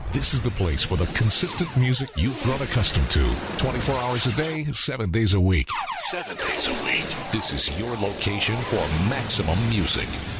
This is the place for the consistent music you've grown accustomed to. 24 hours a day, 7 days a week. 7 days a week. This is your location for maximum music.